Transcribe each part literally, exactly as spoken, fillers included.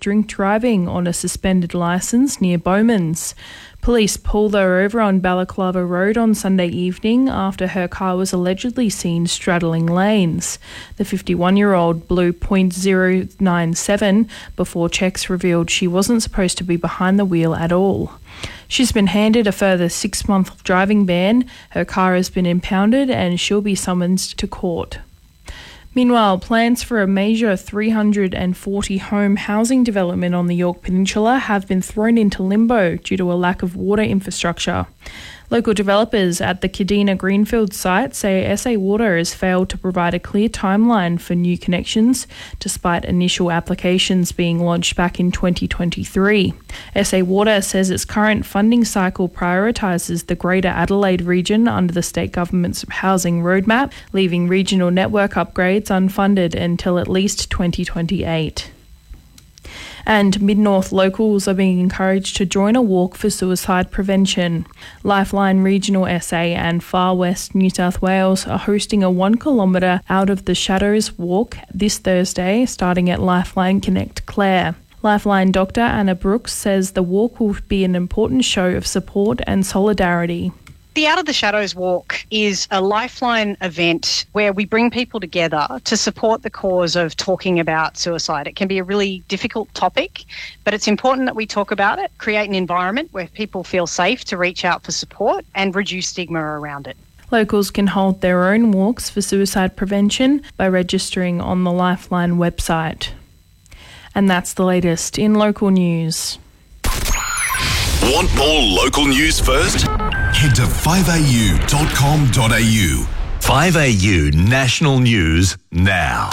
drink driving on a suspended licence near Bowmans. Police pulled her over on Balaclava Road on Sunday evening after her car was allegedly seen straddling lanes. The fifty-one-year-old blew point zero nine seven before checks revealed she wasn't supposed to be behind the wheel at all. She's been handed a further six-month driving ban, her car has been impounded and she'll be summoned to court. Meanwhile, plans for a major three hundred forty home housing development on the Yorke Peninsula have been thrown into limbo due to a lack of water infrastructure. Local developers at the Kadina Greenfield site say S A Water has failed to provide a clear timeline for new connections, despite initial applications being launched back in twenty twenty-three. S A Water says its current funding cycle prioritises the Greater Adelaide region under the state government's housing roadmap, leaving regional network upgrades unfunded until at least twenty twenty-eight. And Mid-North locals are being encouraged to join a walk for suicide prevention. Lifeline Regional S A and Far West New South Wales are hosting a one kilometre Out of the Shadows walk this Thursday, starting at Lifeline Connect Clare. Lifeline Doctor Anna Brooks says the walk will be an important show of support and solidarity. The Out of the Shadows Walk is a Lifeline event where we bring people together to support the cause of talking about suicide. It can be a really difficult topic, but it's important that we talk about it, create an environment where people feel safe to reach out for support and reduce stigma around it. Locals can hold their own walks for suicide prevention by registering on the Lifeline website. And that's the latest in local news. Want more local news first? Head to five a u dot com dot a u. five A U National News now.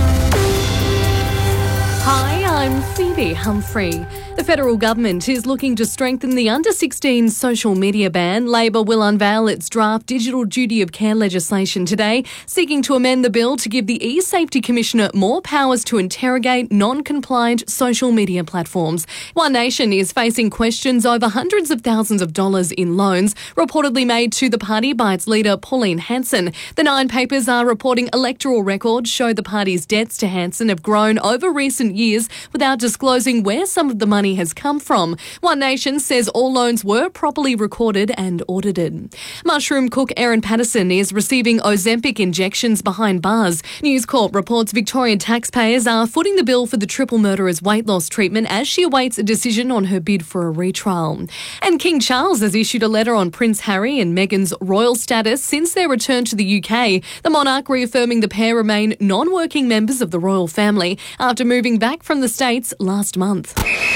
Hi, I'm Phoebe Humphrey. The federal government is looking to strengthen the under sixteen social media ban. Labor will unveil its draft digital duty of care legislation today, seeking to amend the bill to give the e-Safety Commissioner more powers to interrogate non-compliant social media platforms. One Nation is facing questions over hundreds of thousands of dollars in loans reportedly made to the party by its leader Pauline Hanson. The Nine papers are reporting electoral records show the party's debts to Hanson have grown over recent years without disclosing where some of the money has come from. One Nation says all loans were properly recorded and audited. Mushroom cook Erin Patterson is receiving Ozempic injections behind bars. News Corp reports Victorian taxpayers are footing the bill for the triple murderer's weight loss treatment as she awaits a decision on her bid for a retrial. And King Charles has issued a letter on Prince Harry and Meghan's royal status since their return to the U K. The monarch reaffirming the pair remain non-working members of the royal family after moving back from the States last month.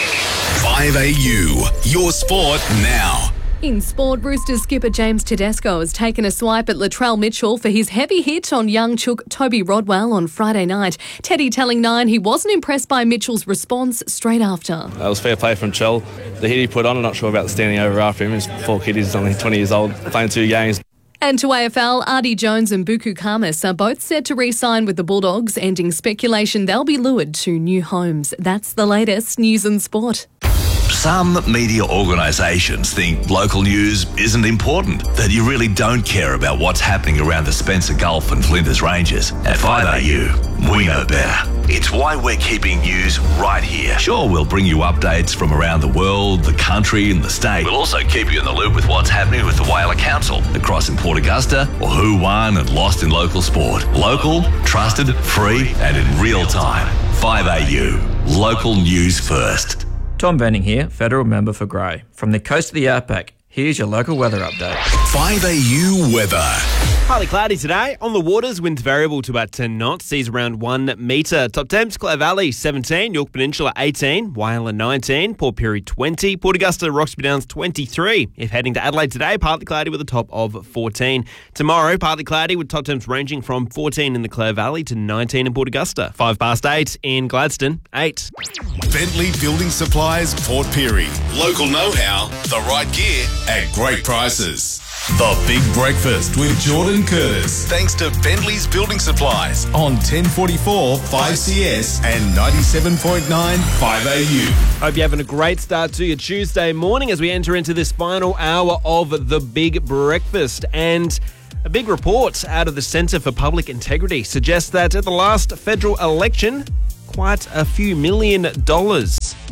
five A U, your sport now. In sport, Roosters skipper James Tedesco has taken a swipe at Latrell Mitchell for his heavy hit on young chook Toby Rodwell on Friday night. Teddy telling Nine he wasn't impressed by Mitchell's response straight after. That was fair play from Chell. The hit he put on, I'm not sure about the standing over after him. He's four kid, he's only twenty years old, playing two games. And to A F L, Artie Jones and Buku Kamis are both set to re-sign with the Bulldogs, ending speculation they'll be lured to new homes. That's the latest news and sport. Some media organisations think local news isn't important, that you really don't care about what's happening around the Spencer Gulf and Flinders Ranges. At five A U, we know better. It's why we're keeping news right here. Sure, we'll bring you updates from around the world, the country and the state. We'll also keep you in the loop with what's happening with the Whaler Council across in Port Augusta or who won and lost in local sport. Local, trusted, free and in real time. five A U, local news first. Tom Benning here, Federal Member for Grey. From the coast of the Outback, here's your local weather update. five A U weather. Partly cloudy today. On the waters, winds variable to about ten knots. Seas around one metre. Top temps, Clare Valley seventeen, Yorke Peninsula eighteen, Whyalla nineteen, Port Pirie twenty, Port Augusta, Roxby Downs twenty-three. If heading to Adelaide today, partly cloudy with a top of fourteen. Tomorrow, partly cloudy with top temps ranging from fourteen in the Clare Valley to nineteen in Port Augusta. Five past eight in Gladstone, eight. Bentley Building Supplies, Port Pirie. Local know-how, the right gear at great prices. The Big Breakfast with Jordan Curtis. Thanks to Bentley's Building Supplies on ten forty-four five C S and ninety-seven point nine five A U. Hope you're having a great start to your Tuesday morning as we enter into this final hour of The Big Breakfast. And a big report out of the Centre for Public Integrity suggests that at the last federal election, quite a few million dollars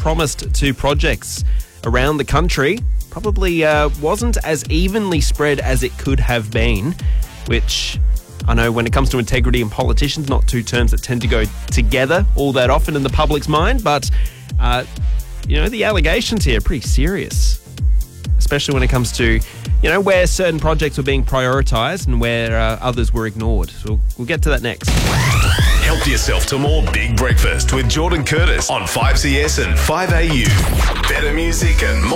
promised to projects around the country probably uh, wasn't as evenly spread as it could have been, which I know when it comes to integrity and politicians, not two terms that tend to go together all that often in the public's mind, but, uh, you know, the allegations here are pretty serious, especially when it comes to, you know, where certain projects were being prioritised and where uh, others were ignored. So we'll, we'll get to that next. Help yourself to more Big Breakfast with Jordan Curtis on five C S and five A U. Better music and more.